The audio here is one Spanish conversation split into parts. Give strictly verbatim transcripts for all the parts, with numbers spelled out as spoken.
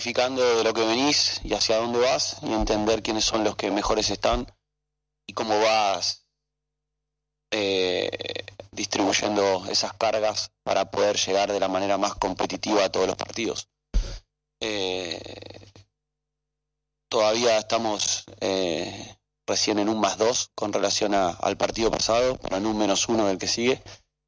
Identificando de lo que venís y hacia dónde vas y entender quiénes son los que mejores están y cómo vas eh, distribuyendo esas cargas para poder llegar de la manera más competitiva a todos los partidos. Eh, todavía estamos eh, recién en un más dos con relación a, al partido pasado, pero en un menos uno del que sigue.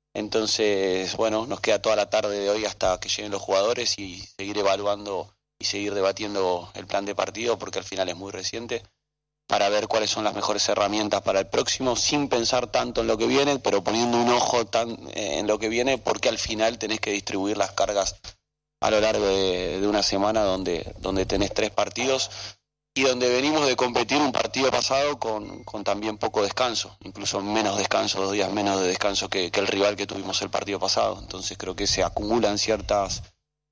Entonces, bueno, nos queda toda la tarde de hoy hasta que lleguen los jugadores y seguir evaluando y seguir debatiendo el plan de partido, porque al final es muy reciente, para ver cuáles son las mejores herramientas para el próximo, sin pensar tanto en lo que viene, pero poniendo un ojo tan eh, en lo que viene, porque al final tenés que distribuir las cargas a lo largo de, de una semana donde, donde tenés tres partidos y donde venimos de competir un partido pasado con, con también poco descanso, incluso menos descanso, dos días menos de descanso que, que el rival que tuvimos el partido pasado. Entonces creo que se acumulan ciertas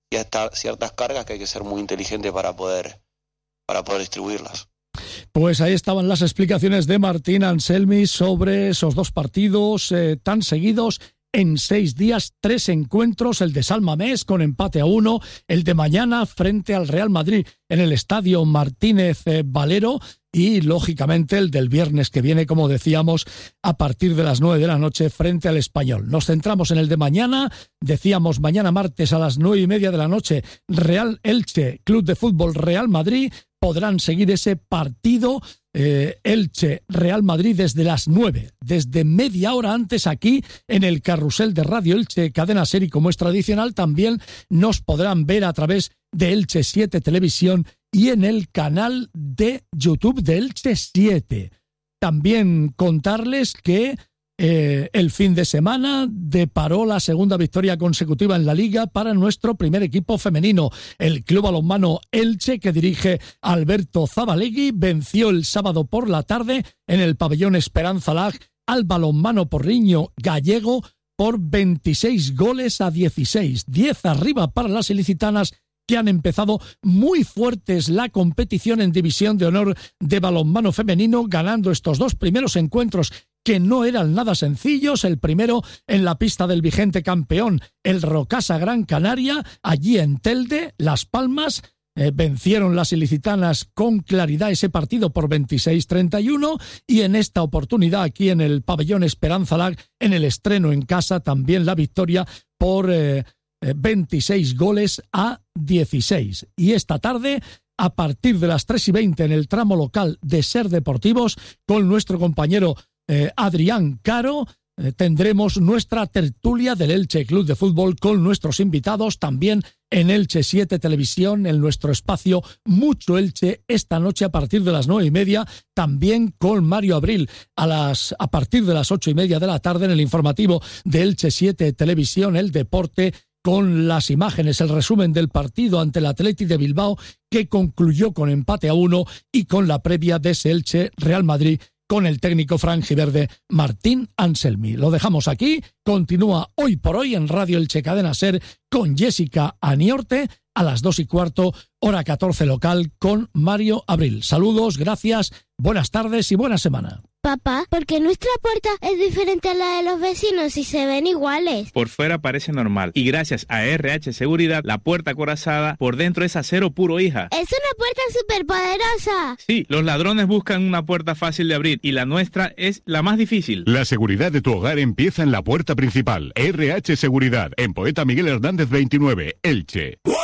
ciertas cargas que hay que ser muy inteligente para poder para poder distribuirlas. Pues ahí estaban las explicaciones de Martín Anselmi sobre esos dos partidos eh, tan seguidos en seis días, tres encuentros, el de San Mamés con empate a uno, el de mañana frente al Real Madrid en el estadio Martínez eh, Valero y, lógicamente, el del viernes que viene, como decíamos, a partir de las nueve de la noche frente al Español. Nos centramos en el de mañana, decíamos mañana martes a las nueve y media de la noche, Real Elche, Club de Fútbol Real Madrid. Podrán seguir ese partido eh, Elche-Real Madrid desde las nueve, desde media hora antes aquí en el carrusel de Radio Elche Cadena Ser, y como es tradicional también nos podrán ver a través de Elche siete Televisión y en el canal de YouTube de Elche siete. También contarles que Eh, el fin de semana deparó la segunda victoria consecutiva en la Liga para nuestro primer equipo femenino. El Club Balonmano Elche, que dirige Alberto Zabalegui, venció el sábado por la tarde en el pabellón Esperanza Lag al Balonmano Porriño Gallego por veintiséis goles a dieciséis. diez arriba para las ilicitanas, que han empezado muy fuertes la competición en División de Honor de Balonmano Femenino, ganando estos dos primeros encuentros que no eran nada sencillos. El primero en la pista del vigente campeón, el Rocasa Gran Canaria, allí en Telde, Las Palmas. Eh, vencieron las ilicitanas con claridad ese partido por veintiséis treinta y uno, y en esta oportunidad aquí en el pabellón Esperanza Lag, en el estreno en casa, también la victoria por eh, veintiséis goles a dieciséis. Y esta tarde, a partir de las tres y veinte en el tramo local de Ser Deportivos, con nuestro compañero Eh, Adrián Caro, eh, tendremos nuestra tertulia del Elche Club de Fútbol con nuestros invitados, también en Elche siete Televisión, en nuestro espacio Mucho Elche, esta noche a partir de las nueve y media, también con Mario Abril a, las, a partir de las ocho y media de la tarde en el informativo de Elche siete Televisión, el deporte, con las imágenes, el resumen del partido ante el Athletic de Bilbao, que concluyó con empate a uno, y con la previa de ese Elche Real Madrid, con el técnico franjiverde Martín Anselmi. Lo dejamos aquí, continúa Hoy por Hoy en Radio Elche Cadena Ser con Jessica Aniorte a las dos y cuarto, hora catorce local, con Mario Abril. Saludos, gracias, buenas tardes y buena semana. Papá, ¿por qué nuestra puerta es diferente a la de los vecinos y se ven iguales? Por fuera parece normal, y gracias a R H Seguridad, la puerta acorazada por dentro es acero puro, hija. ¡Es una puerta superpoderosa! Sí, los ladrones buscan una puerta fácil de abrir, y la nuestra es la más difícil. La seguridad de tu hogar empieza en la puerta principal. R H Seguridad, en Poeta Miguel Hernández veintinueve, Elche.